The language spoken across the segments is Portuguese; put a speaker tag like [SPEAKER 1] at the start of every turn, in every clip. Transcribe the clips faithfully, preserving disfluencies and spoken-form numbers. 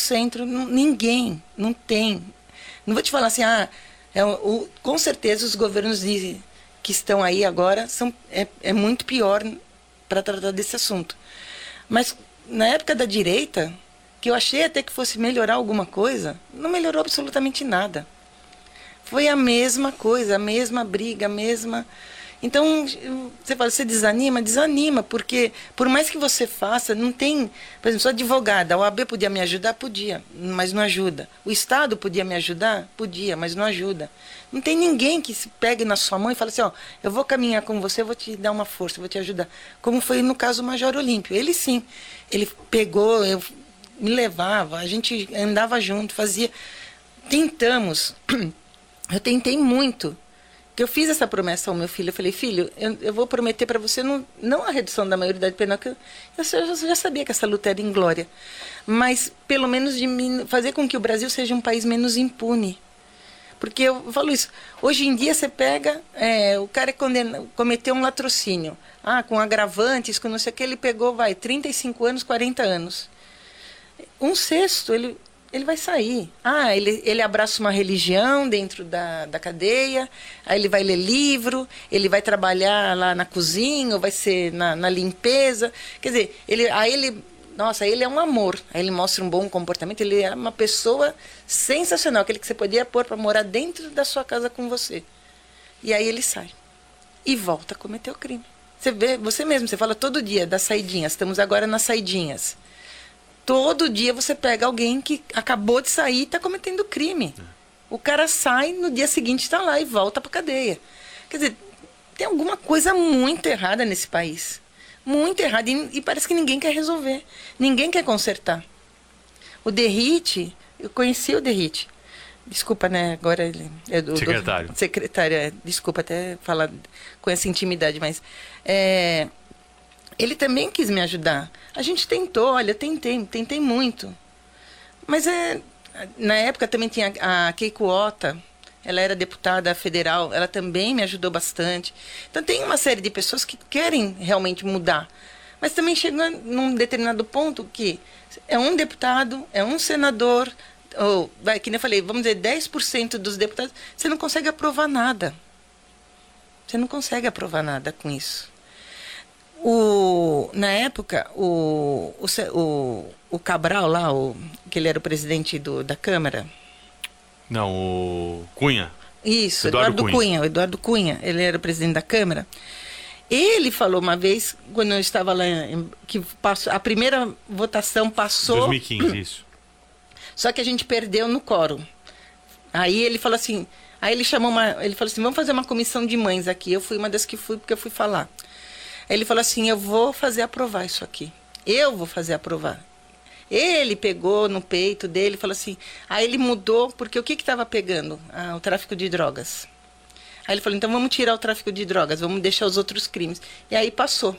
[SPEAKER 1] centro, n- ninguém, não tem. Não vou te falar assim, ah, é, o, o- com certeza os governos de, que estão aí agora são, é, é muito pior para tratar desse assunto. Mas na época da direita, que eu achei até que fosse melhorar alguma coisa, não melhorou absolutamente nada. Foi a mesma coisa, a mesma briga, a mesma... Então, você fala, você desanima? Desanima, porque por mais que você faça, não tem... Por exemplo, sou advogada, a O A B podia me ajudar? Podia, mas não ajuda. O Estado podia me ajudar? Podia, mas não ajuda. Não tem ninguém que se pegue na sua mão e fale assim, ó, eu vou caminhar com você, eu vou te dar uma força, eu vou te ajudar. Como foi no caso do Major Olímpio. Ele sim, ele pegou, eu me levava, a gente andava junto, fazia... Tentamos, eu tentei muito. Eu fiz essa promessa ao meu filho, eu falei, filho, eu, eu vou prometer para você, não, não a redução da maioridade penal, que eu, eu já, já sabia que essa luta era inglória, mas pelo menos de fazer com que o Brasil seja um país menos impune. Porque eu falo isso, hoje em dia você pega, é, o cara condena, cometeu um latrocínio, ah, com agravantes, com não sei o que, ele pegou, vai, trinta e cinco anos, quarenta anos. Um sexto, ele... ele vai sair. Ah, ele, ele abraça uma religião dentro da, da cadeia, aí ele vai ler livro, ele vai trabalhar lá na cozinha, ou vai ser na, na limpeza. Quer dizer, ele, aí ele, nossa, ele é um amor. Aí ele mostra um bom comportamento, ele é uma pessoa sensacional, aquele que você podia pôr para morar dentro da sua casa com você. E aí ele sai. E volta a cometer o crime. Você vê, você mesmo, você fala todo dia das saidinhas, estamos agora nas saidinhas. Todo dia você pega alguém que acabou de sair e está cometendo crime. É. O cara sai, no dia seguinte está lá e volta para a cadeia. Quer dizer, tem alguma coisa muito errada nesse país. Muito errada. E, e parece que ninguém quer resolver. Ninguém quer consertar. O Derrite, eu conheci o Derrite. Desculpa, né? Agora ele é do...
[SPEAKER 2] Secretário.
[SPEAKER 1] Do, secretário, é, desculpa até falar com essa intimidade, mas... É, ele também quis me ajudar. A gente tentou, olha, tentei, tentei muito. Mas é, na época também tinha a Keiko Ota, ela era deputada federal, ela também me ajudou bastante. Então tem uma série de pessoas que querem realmente mudar. Mas também chega num determinado ponto que é um deputado, é um senador, ou, vai, que nem eu falei, vamos dizer, dez por cento dos deputados, você não consegue aprovar nada. Você não consegue aprovar nada com isso. O, na época, o, o, o, o Cabral lá, o, que ele era o presidente do, da Câmara.
[SPEAKER 2] Não, o Cunha.
[SPEAKER 1] Isso,
[SPEAKER 2] Eduardo,
[SPEAKER 1] Eduardo Cunha. Cunha. O Eduardo Cunha, ele era o presidente da Câmara. Ele falou uma vez, quando eu estava lá, que passou, a primeira votação passou...
[SPEAKER 2] dois mil e quinze, isso.
[SPEAKER 1] Só que a gente perdeu no quórum. Aí ele falou assim, aí ele chamou uma, ele falou assim, vamos fazer uma comissão de mães aqui. Eu fui uma das que fui, porque eu fui falar. Ele falou assim, eu vou fazer aprovar isso aqui. Eu vou fazer aprovar. Ele pegou no peito dele e falou assim... Aí ele mudou, porque o que estava pegando? Ah, o tráfico de drogas. Aí ele falou, então vamos tirar o tráfico de drogas, vamos deixar os outros crimes. E aí passou.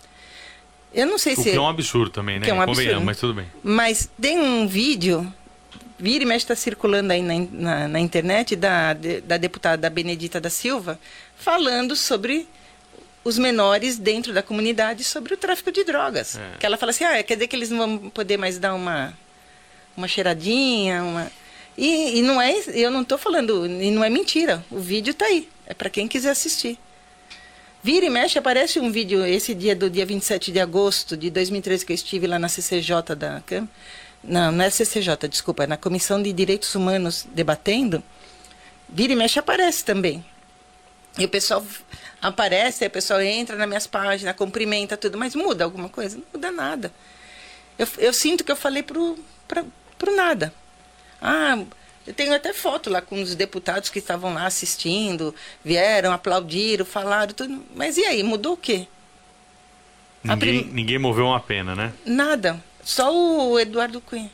[SPEAKER 1] Eu não sei
[SPEAKER 2] o
[SPEAKER 1] se...
[SPEAKER 2] que é um absurdo também, né?
[SPEAKER 1] Que é um absurdo.
[SPEAKER 2] Mas tudo bem.
[SPEAKER 1] Mas tem um vídeo... Vira e mexe, está circulando aí na, na, na internet da, da deputada Benedita da Silva falando sobre... os menores dentro da comunidade sobre o tráfico de drogas. É. Que ela fala assim, ah, quer dizer que eles não vão poder mais dar uma, uma cheiradinha, uma... E, e não é, eu não estou falando, e não é mentira, o vídeo está aí, é para quem quiser assistir. Vira e mexe, aparece um vídeo, esse dia do dia vinte e sete de agosto de dois mil e treze, que eu estive lá na C C J da Câmara, não, não é C C J, desculpa, é na Comissão de Direitos Humanos debatendo, vira e mexe aparece também. E o pessoal aparece, aí o pessoal entra nas minhas páginas, cumprimenta tudo, mas muda alguma coisa? Não muda nada. Eu, eu sinto que eu falei pro, pra, pro nada. Ah, eu tenho até foto lá com os deputados que estavam lá assistindo, vieram, aplaudiram, falaram, tudo. Mas e aí, mudou o quê?
[SPEAKER 2] Ninguém, prim... ninguém moveu uma pena, né?
[SPEAKER 1] Nada, só o Eduardo Cunha.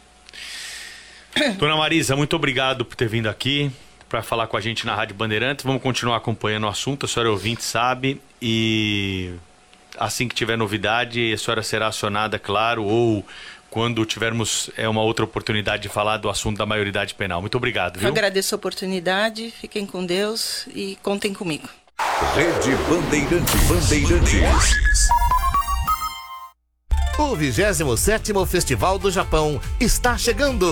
[SPEAKER 2] Dona Marisa, muito obrigado por ter vindo aqui para falar com a gente na Rádio Bandeirantes. Vamos continuar acompanhando o assunto, a senhora é ouvinte, sabe, e assim que tiver novidade, a senhora será acionada, claro, ou quando tivermos é, uma outra oportunidade de falar do assunto da maioridade penal. Muito obrigado, viu?
[SPEAKER 1] Eu agradeço a oportunidade, fiquem com Deus e contem comigo.
[SPEAKER 3] Rede Bandeirantes. Bandeirantes.
[SPEAKER 4] O vigésimo sétimo Festival do Japão está chegando.